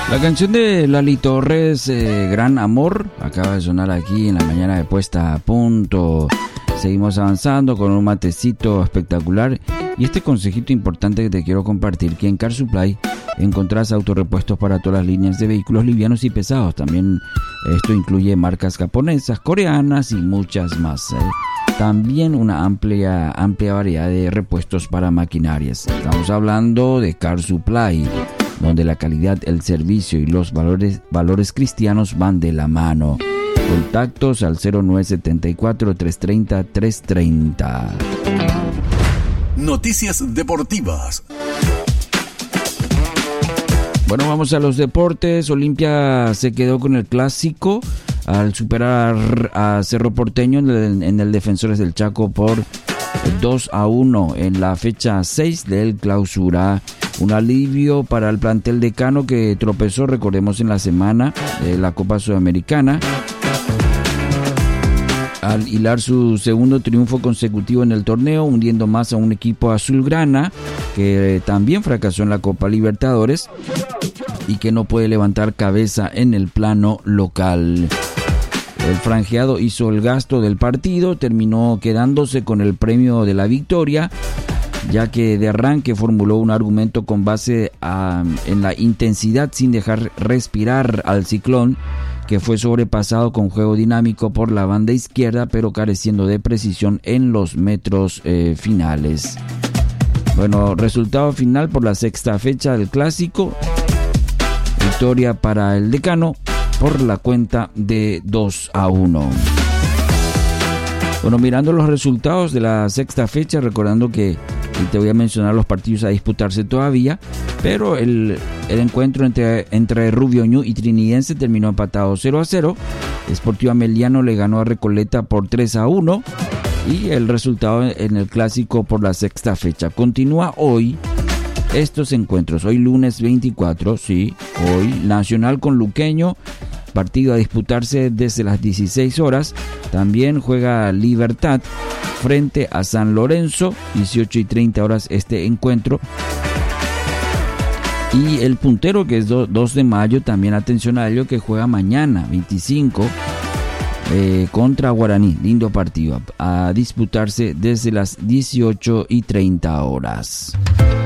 La canción de Lali Torres, Gran Amor, acaba de sonar aquí en la mañana de Puesta a Punto. Seguimos avanzando con un matecito espectacular y este consejito importante que te quiero compartir, que en Car Supply encontrás autorrepuestos para todas las líneas de vehículos livianos y pesados. También esto incluye marcas japonesas, coreanas y muchas más. También una amplia variedad de repuestos para maquinarias. Estamos hablando de Car Supply, donde la calidad, el servicio y los valores cristianos van de la mano. Contactos al 0974-330-330. Noticias deportivas. Bueno, vamos a los deportes. Olimpia se quedó con el clásico al superar a Cerro Porteño en el Defensores del Chaco por 2-1 en la fecha 6 del Clausura. Un alivio para el plantel decano que tropezó, recordemos, en la semana de la Copa Sudamericana, al hilar su segundo triunfo consecutivo en el torneo, hundiendo más a un equipo azulgrana que también fracasó en la Copa Libertadores y que no puede levantar cabeza en el plano local. El franjeado hizo el gasto del partido, terminó quedándose con el premio de la victoria, ya que de arranque formuló un argumento con base en la intensidad sin dejar respirar al Ciclón, que fue sobrepasado con juego dinámico por la banda izquierda, pero careciendo de precisión en los metros finales. Bueno, resultado final por la sexta fecha del clásico: victoria para el decano por la cuenta de 2-1. Bueno, mirando los resultados de la sexta fecha, recordando que y te voy a mencionar los partidos a disputarse todavía, pero el encuentro entre Rubio Ñu y Trinidense terminó empatado 0-0. Sportivo Ameliano le ganó a Recoleta por 3-1 y el resultado en el clásico por la sexta fecha. Continúa hoy estos encuentros, hoy lunes 24, sí, hoy Nacional con Luqueño, partido a disputarse desde las 16 horas. También juega Libertad frente a San Lorenzo, 18:30 horas este encuentro. Y el puntero, que es 2 de mayo, también atención a ello, que juega mañana 25 contra Guaraní. Lindo partido a disputarse desde las 18:30 horas.